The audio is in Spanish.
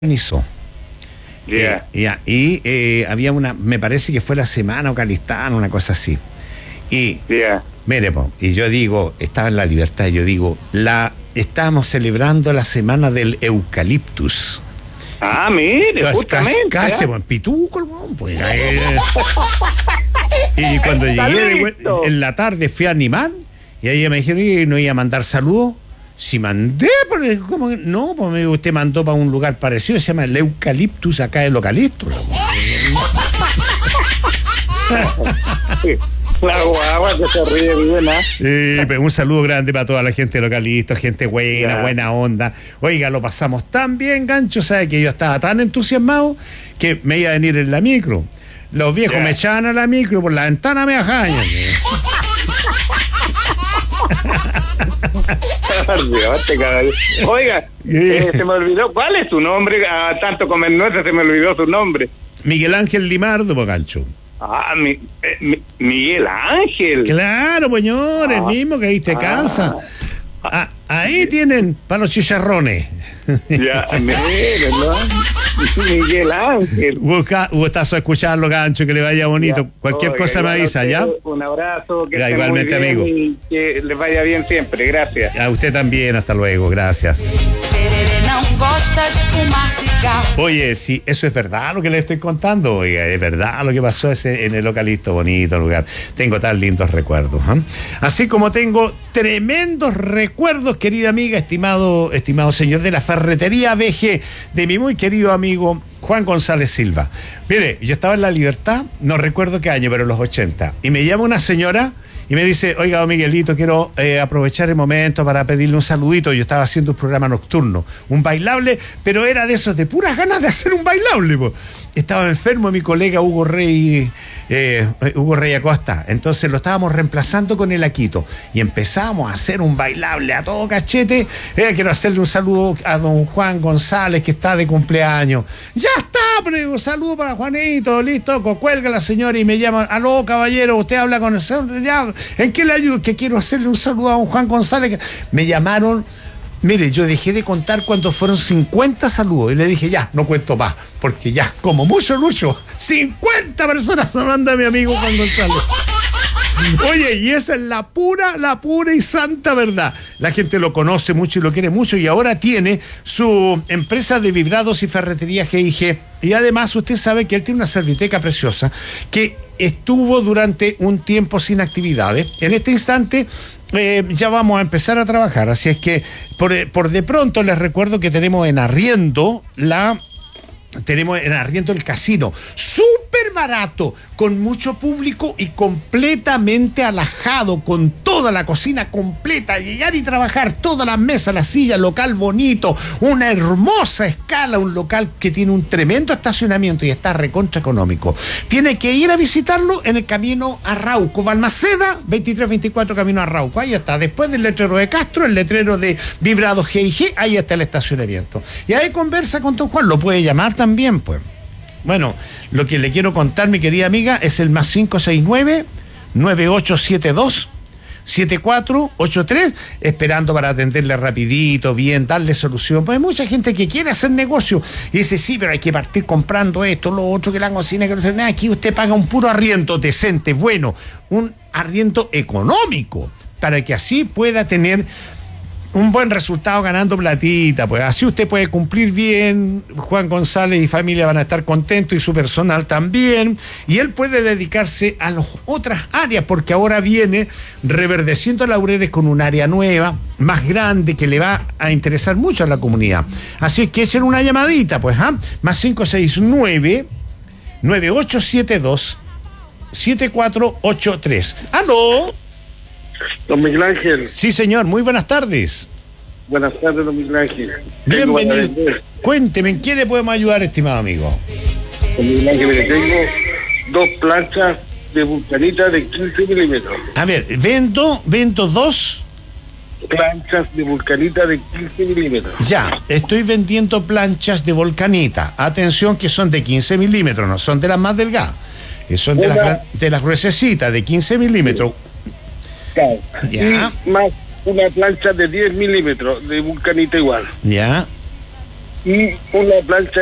organizó. Ya. Había una, me parece que fue la semana o Calistán, una cosa así. Y mire, y yo digo, estaba en La Libertad, y yo digo, estábamos celebrando la semana del eucaliptus. Ah, mire, justamente. Casi, en Pituco, pues. Y cuando llegué en la tarde fui a animar, y ahí me dijeron, ¿y no iba a mandar saludos? Si mandé, ¿cómo? No, pues usted mandó para un lugar parecido, se llama el eucaliptus, acá el localito. La guagua que se ríe bien, pero un saludo grande para toda la gente de localista, gente buena, buena onda. Oiga, lo pasamos tan bien, Gancho, ¿sabe? Que yo estaba tan entusiasmado que me iba a venir en la micro. Los viejos me echaban a la micro y por la ventana me bajaban. Oiga, se me olvidó, ¿cuál es su nombre? Tanto comer nueces se me olvidó su nombre. Miguel Ángel Limardo, Gancho. Ah, Miguel Ángel. Claro, señor, el mismo que ahí te calza. Ahí tienen para los chicharrones. Ya, miren, ¿no? Miguel Ángel. Gustazo escucharlo, Gancho, que le vaya bonito. Cualquier cosa me avisa, ¿ya? Un abrazo, que esté igualmente, muy bien, amigo. Y que les vaya bien siempre, gracias. A usted también, hasta luego, gracias. Oye, sí, eso es verdad lo que le estoy contando. Oiga, es verdad lo que pasó en el localito, bonito lugar. Tengo tan lindos recuerdos, ¿eh? Así como tengo tremendos recuerdos, querida amiga, estimado señor de la ferretería BG, de mi muy querido amigo Juan González Silva. Mire, yo estaba en La Libertad, no recuerdo qué año, pero en los 80, y me llama una señora y me dice, oiga, don Miguelito, quiero aprovechar el momento para pedirle un saludito. Yo estaba haciendo un programa nocturno, un bailable, pero era de esos de puras ganas de hacer un bailable, po. Estaba enfermo mi colega Hugo Rey Acosta, entonces lo estábamos reemplazando con el Aquito y empezamos a hacer un bailable a todo cachete. Quiero hacerle un saludo a don Juan González, que está de cumpleaños. Ya está, pero un saludo para Juanito, listo, cuelga la señora y me llaman, aló caballero, usted habla con el señor, ya, ¿en qué le ayudo? Que quiero hacerle un saludo a don Juan González. Me llamaron. Mire, yo dejé de contar cuando fueron 50 saludos y le dije, ya, no cuento más, porque ya, como mucho, 50 personas hablando de mi amigo Juan González. Oye, y esa es la pura y santa verdad. La gente lo conoce mucho y lo quiere mucho, y ahora tiene su empresa de vibrados y ferretería G&G. Y además usted sabe que él tiene una serviteca preciosa que estuvo durante un tiempo sin actividades. En este instante ya vamos a empezar a trabajar, así es que por de pronto les recuerdo que tenemos en arriendo el casino, súper barato, con mucho público y completamente alajado, con toda la cocina completa, llegar y trabajar, todas las mesas, las sillas, local bonito, una hermosa escala, un local que tiene un tremendo estacionamiento y está recontra económico. Tiene que ir a visitarlo en el camino a Arauco, Balmaceda, 2324 camino a Arauco, ahí está, después del letrero de Castro, el letrero de Vibrado G&G, ahí está el estacionamiento. Y ahí conversa con don Juan, lo puede llamar también, pues. Bueno, lo que le quiero contar, mi querida amiga, es el más 569-9872-7483, esperando para atenderle rapidito, bien, darle solución. Pues hay mucha gente que quiere hacer negocio y dice, sí, pero hay que partir comprando esto, lo otro, que la cocina, que no sé nada. Aquí usted paga un puro arriendo decente, bueno, un arriendo económico, para que así pueda tener un buen resultado ganando platita, pues así usted puede cumplir bien, Juan González y familia van a estar contentos y su personal también, y él puede dedicarse a las otras áreas, porque ahora viene Reverdeciendo Laureles con un área nueva, más grande, que le va a interesar mucho a la comunidad. Así que es una llamadita, pues, más 569-9872-7483. ¡Aló! Don Miguel Ángel. Sí, señor, muy buenas tardes. Buenas tardes, don Miguel Ángel. Bienvenido. Cuénteme, ¿en qué le podemos ayudar, estimado amigo? Don Miguel Ángel, mire, tengo 2 planchas de vulcanita de 15 milímetros. A ver, vendo 2 planchas de vulcanita de 15 milímetros. Ya, estoy vendiendo planchas de vulcanita. Atención, que son de 15 milímetros, no son de las más delgadas. Son de las gruesecitas, de 15 milímetros. Claro. Ya. Y más una plancha de 10 milímetros de vulcanita igual. Ya. y una plancha